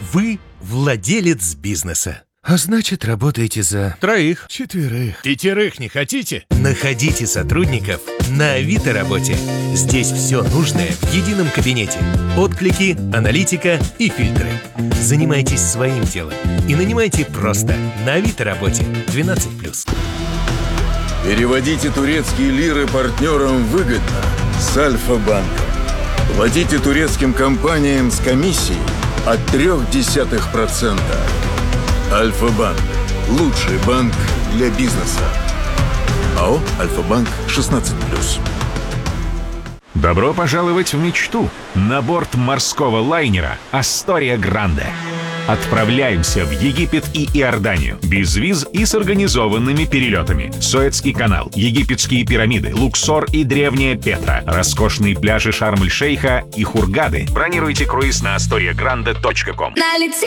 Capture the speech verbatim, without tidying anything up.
Вы владелец бизнеса. А значит, работаете за... Троих. Четверых. Пятерых не хотите? Находите сотрудников на Авито Работе. Здесь все нужное в едином кабинете. Отклики, аналитика и фильтры. Занимайтесь своим делом и нанимайте просто на Авито Работе. двенадцать плюс. Переводите турецкие лиры партнерам выгодно с Альфа-банком. Платите турецким компаниям с комиссией от трёх десятых процента. Альфа-банк. Лучший банк для бизнеса. АО «Альфа-банк» шестнадцать плюс. Добро пожаловать в мечту на борт морского лайнера «Астория Гранде». Отправляемся в Египет и Иорданию. Без виз и с организованными перелетами. Суэцкий канал, египетские пирамиды, Луксор и древняя Петра, роскошные пляжи Шарм-эль-Шейха и Хургады. Бронируйте круиз на астория гранде точка ком. Налети